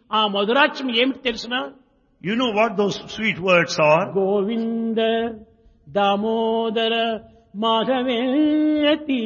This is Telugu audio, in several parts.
ఆ మధురాక్షం ఏమిటి తెలుసునా? You know what those sweet words are? Govinda Damodara మాధవేతి.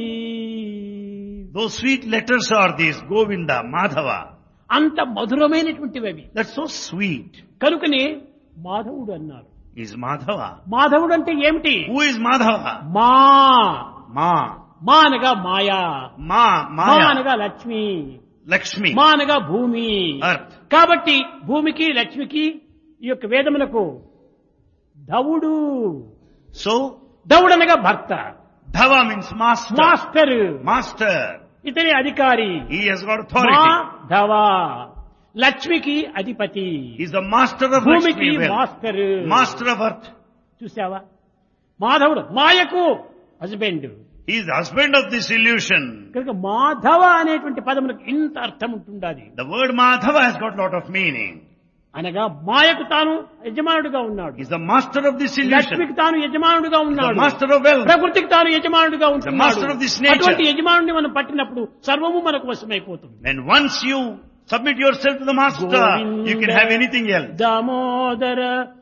Those sweet letters are these, Govinda, Madhava. అంత మధురమైనటువంటివి అవి. That's so sweet. కనుకనే మాధవుడు అన్నారు. Is Madhava. మాధవుడు అంటే ఏమిటి? Who is Madhava? మా Ma. మా అనగా మాయా, Ma. మా Maya. అనగా లక్ష్మి, Lakshmi. మా అనగా భూమి. Earth. కాబట్టి భూమికి లక్ష్మికి ఈ యొక్క వేదములకు ధవుడు. So, ధవుడు అనగా భర్త, Dhava means master. Master, Master. ఇతని అధికారి. He has got మా authority. ధవ. లక్ష్మికి అధిపతి, He's the master of భూమికి Lakshmi wealth. Master. Master of earth. చూసావా? మాధవుడు మాయకు husband. He is the husband of this illusion. కనుక మాధవ అనేటువంటి పదములకు ఇంత అర్థం ఉంటుండాలి. The word Madhava has got a lot of meaning. అనగా మాయకు తాను యజమానుడుగా ఉన్నాడు, He's the master of this illusion. లక్ష్మికి తాను యజమానుడుగా The ఉన్నాడు, master of wealth. ప్రకృతికి తాను యజమానుడుగా The master ఉంటున్నాడు. of this nature. అటువంటి యజమానుడిని మనం పట్టినప్పుడు సర్వము మనకు వశమైపోతుంది. And once you submit yourself to the master, you can have anything else. Damodara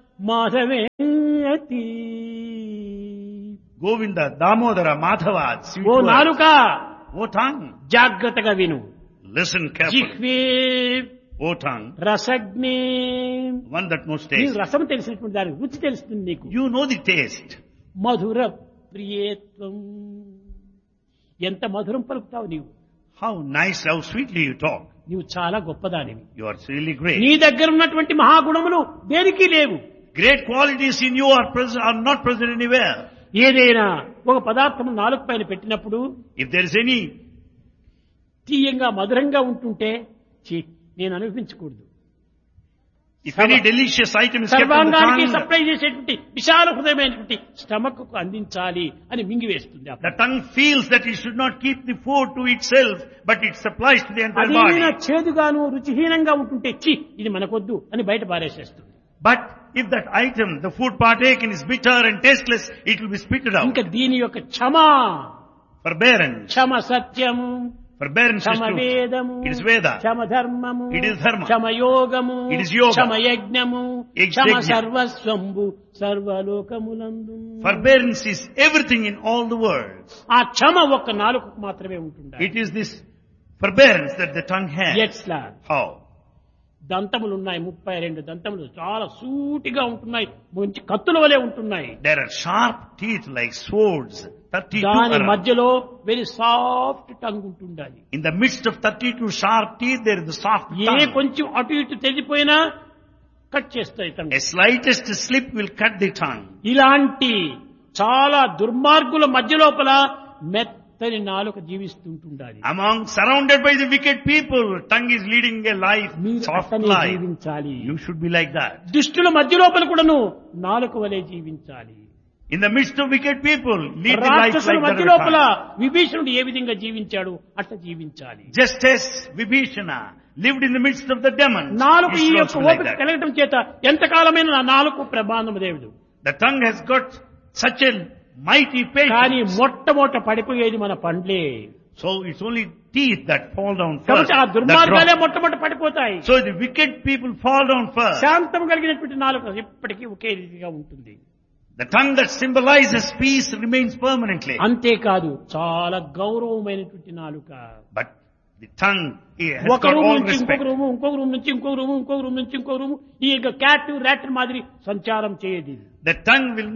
మాధవేతి. Govinda, Damodara, Madhava, sweet oh words. నాలుక O tongue, జాగ్రత్తగా విను. listen carefully. జిహ్వే O tongue, రసగ్నే. one that knows నీకు taste. రసం తెలిసినటువంటి దాని రుచి తెలుస్తుంది నీకు. You know the taste. మధుర ప్రియేత్వం. ఎంత మధురం పలుకుతావు నీవు. How nice, how sweetly you talk. నీవు చాలా గొప్పదానివి. You are really great. నీ దగ్గర ఉన్నటువంటి మహాగుణములు దేనికి లేవు. Great qualities in you are not present anywhere. ఏదైనా ఒక పదార్థము నాలుగు పైన పెట్టినప్పుడు If there is any, తీయంగా మధురంగా ఉంటుంటే ఛీ, నేను అనుభవించకూడదు. if any delicious item is kept on the సర్వాంగానికి tongue, supply చేసేటువంటి విశాల హృదయమైనటువంటి స్టమక్ కు అందించాలి అని మింగివేస్తుంది. the tongue feels that it should not keep the food to itself, but it supplies to the entire అదేమైనా body. చేదుగాను రుచిహీనంగా ఉంటుంటే ఛీ ఇది మనకొద్దు అని బయట పారేసేస్తుంది. But if that item, the food partaken, is bitter and tasteless, it will be spitted out. ఇంకా దీని యొక్క క్షమ, Forbearance. క్షమ సత్యము, Forbearance is క్షమ truth. వేదము, It is Veda. క్షమ ధర్మము, It is dharma. క్షమ యోగము, It is yoga. క్షమ యజ్ఞము, Yajna. Kshama సర్వస్వంబు సర్వలోకములందు. Forbearance is everything in all the world. ఆ క్షమ ఒక్క నాలుకకు మాత్రమే ఉంటుంది. It is this forbearance that the tongue has. ఎట్లా? How? దంతములు ఉన్నాయి, 32 దంతములు చాలా సూటిగా ఉంటున్నాయి, మంచి కత్తుల వలె ఉంటున్నాయి. There are sharp teeth like swords. 32 దాని around. మధ్యలో వెరీ సాఫ్ట్ టంగ్ ఉంటుండాలి. In the midst of 32 sharp teeth, there is the soft A tongue. కొంచెం అటు ఇటు తెగిపోయినా కట్ చేస్తాయి tongue. A slightest slip will cut the tongue. ఇలాంటి చాలా దుర్మార్గుల మధ్య లోపల మెత్తని నాలుక జీవిస్తుంటుండాలి. Surrounded by the wicked people, tongue is leading a life, మీరు soft అతనే life. జీవించాలి. You should be like that. దుష్టుల మధ్య లోపల కూడాను నాలుక వలె జీవించాలి. In the midst of wicked people, lead the life రాక్షసుల like మధ్య that. లోపల విభీషణుడు ఏ విధంగా జీవించాడు అట్లా జీవించాలి. Just as Vibhishana lived in the midst of the demons, నాలుగు you ఈ should యొక్క also be like ఓపిక that. కలగటం చేత ఎంతకాలమైన నా నాలుగు ప్రమాదం దేవుడు. The tongue has got such a mighty కానీ patience. మొట్టమొదట పడిపోయేది మన పండ్లే. So it's only teeth that fall down first. కాబట్టి ఆ that దుర్మార్గాలే drop. మొట్టమొదట పడిపోతాయి. So the wicked people fall down first. శాంతం కలిగినటువంటి నాలుక ఎప్పటికీ ఒకే రీతిగా ఉంటుంది. The tongue that symbolizes peace remains permanently. అంతేకాదు చాలా గౌరవమైనటువంటి నాలుక. But the tongue has ఒక got రూమ్ all నుంచి respect. ఇంకొక రూము, ఇంకొక రూమ్ నుంచి ఇంకొక రూము, ఇంకొక రూమ్ నుంచి ఇంకొక రూము, ఈ క్యాట్ ర్యాట్ మాదిరి సంచారం చేయదు. The tongue will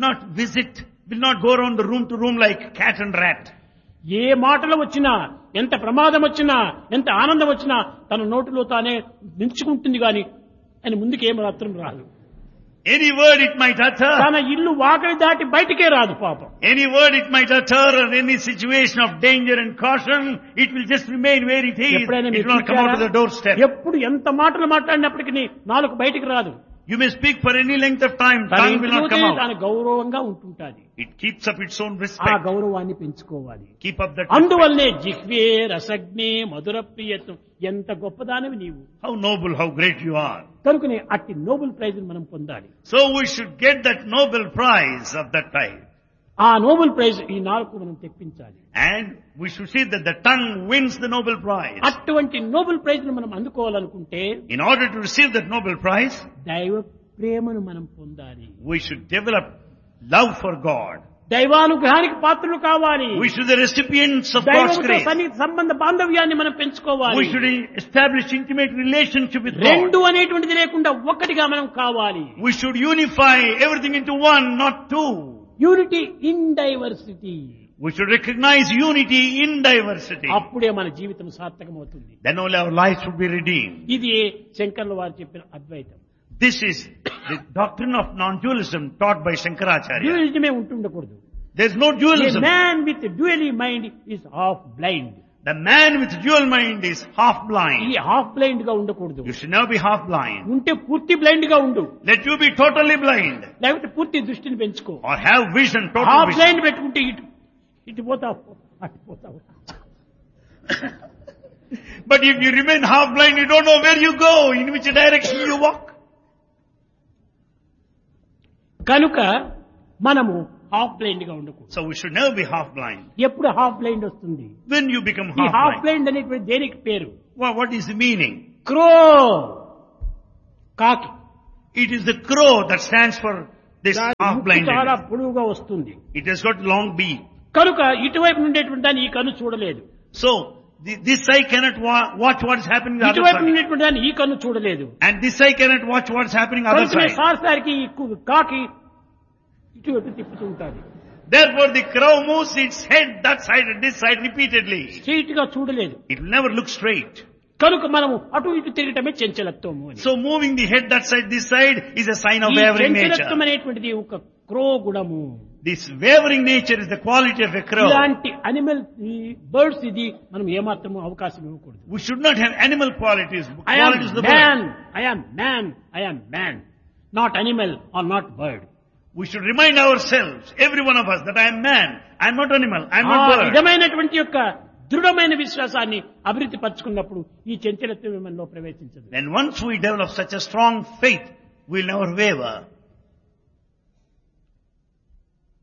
not go around the room to room like cat and rat. ఏ మాటలు వచ్చినా, ఎంత ప్రమాదం వచ్చినా, ఎంత ఆనందం వచ్చినా తన నోటిలో తానే నిల్చుకుంటుంది గాని అని ముందుకు ఏం మాత్రం రాదు. Any word it might utter, తన ఇల్లు వాకిలి దాటి బయటికే రాదు పాపం. any word it might utter or any situation of danger and caution, it will just remain where it is. ఎప్పుడైనా It మీరు will not come out to the చూశారా? doorstep. ఎప్పుడు ఎంత మాటలు మాట్లాడినప్పటికీ నాలుగు బయటికి రాదు. You may speak for any length of time, తన tongue will not come ఇంటిలోనే out. తాను గౌరవంగా ఉంటుంటాది. It keeps up its own ఆ respect. గౌరవాన్ని పెంచుకోవాలి. Keep up that respect. అందువల్లనే జిహ్వే రసజ్ఞే మధుర ప్రియత్వం, ఎంత గొప్పదానివి నీవు. How noble, how great you are. కనుకనే అట్టి నోబెల్ ప్రైజ్ మనం పొందాలి. So we should get that Nobel Prize of that type. ఆ నోబెల్ ప్రైజ్ ఈ నాలుగు మనం తెప్పించాలి. And we should see that the tongue wins the Nobel Prize. అటువంటి నోబెల్ ప్రైజ్ ను మనం అందుకోవాలనుకుంటే In order to receive that Nobel Prize, దైవ ప్రేమను మనం పొందాలి. we should develop love for God. దైవానుగ్రహానికి పాత్రలు కావాలి. We should be the recipients of God's దైవంతో grace. సన్నిహిత సంబంధ బాంధవ్యాన్ని మనం పెంచుకోవాలి. We should establish intimate relationship with God. రెండు అనేటువంటిది లేకుండా ఒక్కటిగా మనం కావాలి. We should unify everything into one, not two. Unity in diversity. We should recognize unity in diversity. అప్పుడే మన జీవితం సార్థకమవుతుంది. Then only our lives should be redeemed. ఇది శంకర్ల వారు చెప్పిన అద్వైతం. This is the doctrine of non-dualism taught by Shankaracharya. డ్యూయలిజమే ఉంటుండకూడదు. There is no A dualism. man with dually mind is half blind. The man with dual mind is half ఈ blind. హాఫ్ బ్లైండ్ గా ఉండకూడదు. You should never be half blind. ఉంటే పూర్తి బ్లైండ్ గా ఉండు. Let you be totally blind. లేకపోతే పూర్తి దృష్టిని పెంచుకో. Or have vision, total half vision. Blind పెట్టుకుంటే ఇటు పోతావు అటు పోతావు. But if you remain half blind, you don't know where you go, in which direction you walk. కనుక మనము హాఫ్ బ్లైండ్ గా ఉండకూడదు. So we should never be half blind. ఎప్పుడు హాఫ్ బ్లైండ్ వస్తుంది? When you become ఈ half హాఫ్ blind. బ్లైండ్ అనేటువంటి దేనికి పేరు? What is the meaning? క్రో, కాకి. It is the crow that stands for this దాని half ముక్కు చాలా blindness. పొడవుగా వస్తుంది. It has got long beak. కనుక ఇటువైపు ఉండేటువంటి దాన్ని ఈ కన్ను చూడలేదు. So this eye cannot watch what is happening on the other ఇటువైపు side. ఉండేటువంటి దాన్ని ఈ కన్ను చూడలేదు. And this eye cannot watch what is happening on the other కనుకనే side. సార్సారికి ఈ కాకి ఇటు తిప్పుతూ ఉంటుంది. Therefore the crow moves its head that side and this side repeatedly. Straight గా చూడలేదు. It will never look straight. కనుక మనము అటు ఇటు తిరగటమే చంచలత్వము అని. So moving the head that side, this side is a sign of ఈ wavering చంచలత్వం nature. అనేటువంటిది ఒక క్రో గుణము. This wavering nature is the quality of a crow. ఇలాంటి అనిమల్ బర్డ్స్ ఇది మనం ఏమాత్రము అవకాశం ఇవ్వకూడదు. We should not have animal qualities. I am Qualities of the man, bird. I am man, I am man, not animal or not bird. We should remind ourselves, every one of us, that I am man. I am not animal. I am ఆ not bird. విధమైనటువంటి యొక్క దృఢమైన విశ్వాసాన్ని అభివృద్ధి పరచుకున్నప్పుడు ఈ చంచలత్వం మనలో ప్రవేశించదు. Then once we develop such a strong faith, we will never waver.